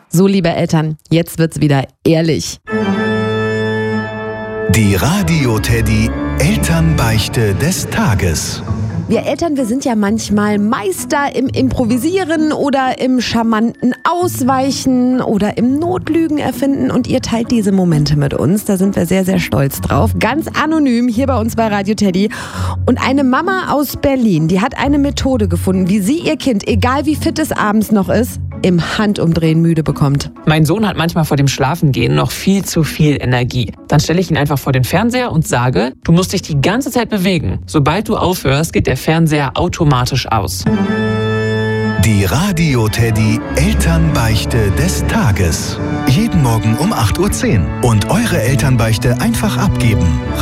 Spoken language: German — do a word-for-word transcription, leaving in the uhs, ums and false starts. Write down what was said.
So, liebe Eltern, jetzt wird's wieder ehrlich. Die Radio Teddy Elternbeichte des Tages. Wir Eltern, wir sind ja manchmal Meister im Improvisieren oder im charmanten Ausweichen oder im Notlügen erfinden und ihr teilt diese Momente mit uns. Da sind wir sehr, sehr stolz drauf. Ganz anonym hier bei uns bei Radio Teddy. Und eine Mama aus Berlin, die hat eine Methode gefunden, wie sie ihr Kind, egal wie fit es abends noch ist, im Handumdrehen müde bekommt. Mein Sohn hat manchmal vor dem Schlafengehen noch viel zu viel Energie. Dann stelle ich ihn einfach vor den Fernseher und sage, du musst dich die ganze Zeit bewegen. Sobald du aufhörst, geht der Fernseher automatisch aus. Die Radio Teddy Elternbeichte des Tages. Jeden Morgen um acht Uhr zehn. Und eure Elternbeichte einfach abgeben.